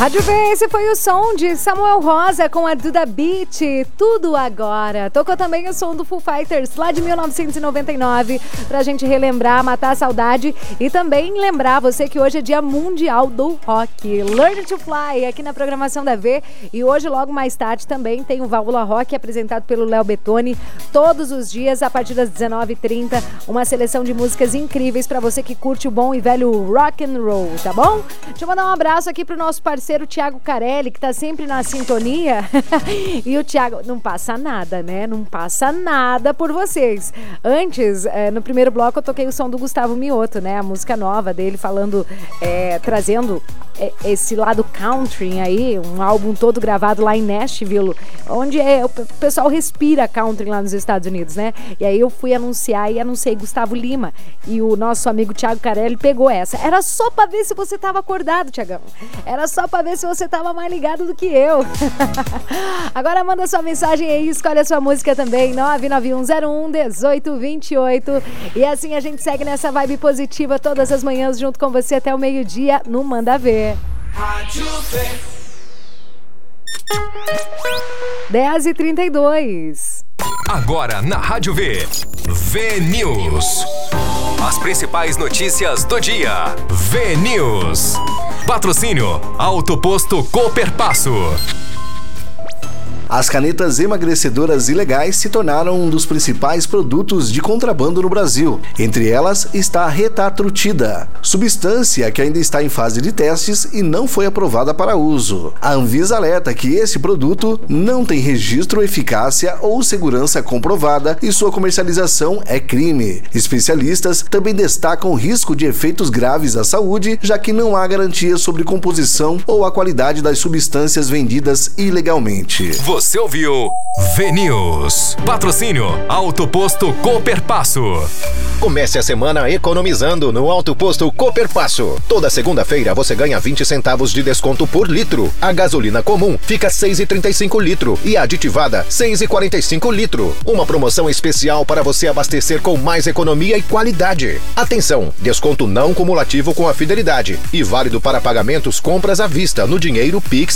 Rádio V, esse foi o som de Samuel Rosa com a Duda Beat, Tudo Agora. Tocou também o som do Foo Fighters, lá de 1999, pra gente relembrar, matar a saudade e também lembrar você que hoje é Dia Mundial do Rock. Learn to Fly, aqui na programação da V. E hoje, logo mais tarde, também tem o Válvula Rock, apresentado pelo Léo Bettoni, todos os dias, a partir das 19h30, uma seleção de músicas incríveis pra você que curte o bom e velho rock and roll, tá bom? Deixa eu mandar um abraço aqui pro nosso parceiro Thiago Carelli, que tá sempre na sintonia. E o Thiago, não passa nada, né? Não passa nada por vocês. Antes, no primeiro bloco, eu toquei o som do Gustavo Mioto, né? A música nova dele, falando, trazendo esse lado country aí, um álbum todo gravado lá em Nashville, onde o pessoal respira country lá nos Estados Unidos, né? E aí eu fui anunciar e anunciei Gustavo Lima. E o nosso amigo Thiago Carelli pegou essa. Era só pra ver se você tava acordado, Thiagão. Era só pra ver se você tava mais ligado do que eu. Agora manda sua mensagem aí, escolhe a sua música também, 991011828. E assim a gente segue nessa vibe positiva todas as manhãs junto com você até o meio-dia no Manda Ver. Rádio V. 10h32. Agora na Rádio V, V-News. As principais notícias do dia. V-News. Patrocínio Auto Posto Cooperpasso. As canetas emagrecedoras ilegais se tornaram um dos principais produtos de contrabando no Brasil. Entre elas está a retatrutida, substância que ainda está em fase de testes e não foi aprovada para uso. A Anvisa alerta que esse produto não tem registro, eficácia ou segurança comprovada e sua comercialização é crime. Especialistas também destacam o risco de efeitos graves à saúde, já que não há garantia sobre composição ou a qualidade das substâncias vendidas ilegalmente. Você ouviu V-News. Patrocínio Auto Posto Cooperpasso. Comece a semana economizando no Auto Posto Cooperpasso. Toda segunda-feira você ganha 20 centavos de desconto por litro. A gasolina comum fica 6,35 litro e a aditivada 6,45 litro. Uma promoção especial para você abastecer com mais economia e qualidade. Atenção, desconto não cumulativo com a Fidelidade e válido para pagamentos compras à vista no dinheiro Pix